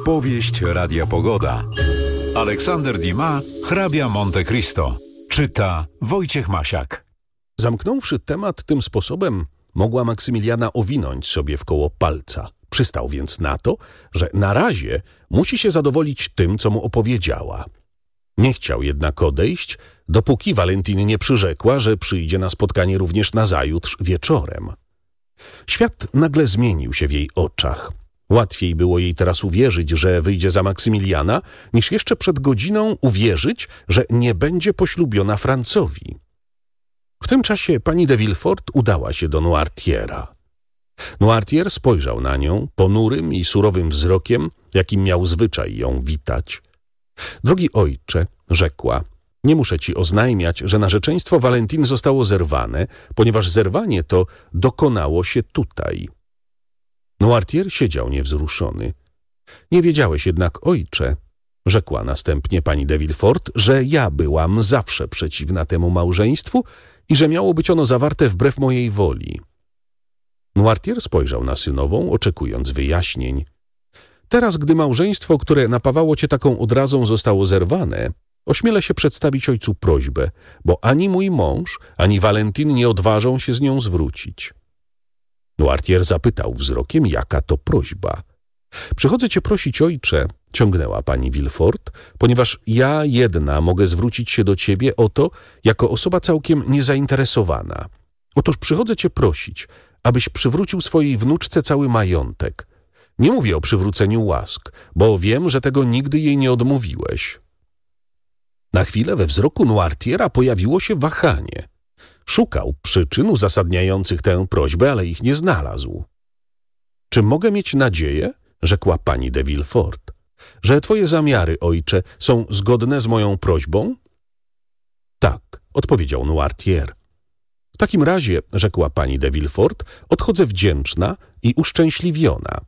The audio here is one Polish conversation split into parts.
Powieść Radia Pogoda. Aleksander Dumas, Hrabia Monte Cristo. Czyta Wojciech Masiak. Zamknąwszy temat tym sposobem, mogła Maksymiliana owinąć sobie wkoło palca. Przystał więc na to, że na razie musi się zadowolić tym, co mu opowiedziała. Nie chciał jednak odejść, dopóki Valentine nie przyrzekła, że przyjdzie na spotkanie również nazajutrz wieczorem. Świat nagle zmienił się w jej oczach. Łatwiej było jej teraz uwierzyć, że wyjdzie za Maksymiliana, niż jeszcze przed godziną uwierzyć, że nie będzie poślubiona Francowi. W tym czasie pani de Villefort udała się do Noirtiera. Noirtier spojrzał na nią ponurym i surowym wzrokiem, jakim miał zwyczaj ją witać. Drogi ojcze, rzekła, nie muszę ci oznajmiać, że narzeczeństwo Valentine zostało zerwane, ponieważ zerwanie to dokonało się tutaj. Noirtier siedział niewzruszony. Nie wiedziałeś jednak, ojcze, rzekła następnie pani de Villefort, że ja byłam zawsze przeciwna temu małżeństwu i że miało być ono zawarte wbrew mojej woli. Noirtier spojrzał na synową, oczekując wyjaśnień. Teraz, gdy małżeństwo, które napawało cię taką odrazą, zostało zerwane, ośmielę się przedstawić ojcu prośbę, bo ani mój mąż, ani Valentine nie odważą się z nią zwrócić. Noirtier zapytał wzrokiem, jaka to prośba. Przychodzę cię prosić, ojcze, ciągnęła pani Villefort, ponieważ ja jedna mogę zwrócić się do ciebie o to, jako osoba całkiem niezainteresowana. Otóż przychodzę cię prosić, abyś przywrócił swojej wnuczce cały majątek. Nie mówię o przywróceniu łask, bo wiem, że tego nigdy jej nie odmówiłeś. Na chwilę we wzroku Noirtiera pojawiło się wahanie. Szukał przyczyn uzasadniających tę prośbę, ale ich nie znalazł. Czy mogę mieć nadzieję, rzekła pani de Villefort, że twoje zamiary, ojcze, są zgodne z moją prośbą? Tak, odpowiedział Noirtier. W takim razie, rzekła pani de Villefort, odchodzę wdzięczna i uszczęśliwiona.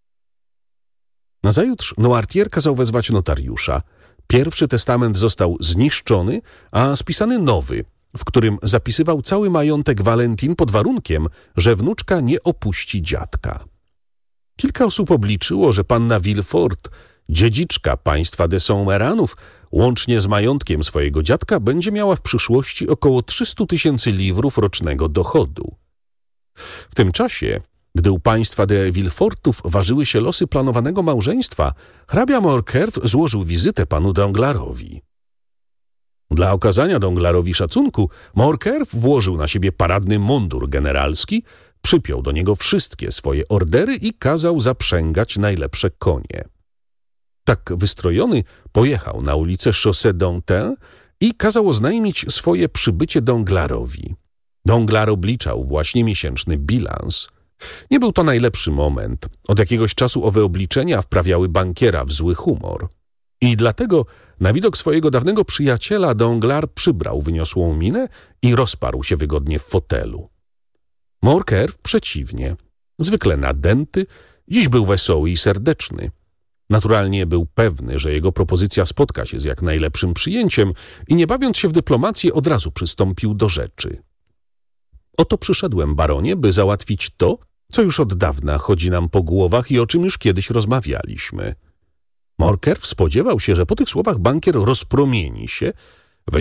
Nazajutrz Noirtier kazał wezwać notariusza. Pierwszy testament został zniszczony, a spisany nowy, w którym zapisywał cały majątek Valentine pod warunkiem, że wnuczka nie opuści dziadka. Kilka osób obliczyło, że panna Villefort, dziedziczka państwa de Saint-Méranów, łącznie z majątkiem swojego dziadka, będzie miała w przyszłości około 300 000 liwrów rocznego dochodu. W tym czasie, gdy u państwa de Villefortów ważyły się losy planowanego małżeństwa, hrabia Morcerf złożył wizytę panu Danglarowi. Dla okazania Danglarowi szacunku, Morcerf włożył na siebie paradny mundur generalski, przypiął do niego wszystkie swoje ordery i kazał zaprzęgać najlepsze konie. Tak wystrojony pojechał na ulicę Chaussée d'Antin i kazał oznajmić swoje przybycie Danglarowi. Danglar obliczał właśnie miesięczny bilans. Nie był to najlepszy moment. Od jakiegoś czasu owe obliczenia wprawiały bankiera w zły humor. I dlatego na widok swojego dawnego przyjaciela Danglar przybrał wyniosłą minę i rozparł się wygodnie w fotelu. Morcerf przeciwnie. Zwykle nadęty, dziś był wesoły i serdeczny. Naturalnie był pewny, że jego propozycja spotka się z jak najlepszym przyjęciem i nie bawiąc się w dyplomację od razu przystąpił do rzeczy. Oto przyszedłem, baronie, by załatwić to, co już od dawna chodzi nam po głowach i o czym już kiedyś rozmawialiśmy. Morcerf spodziewał się, że po tych słowach bankier rozpromieni się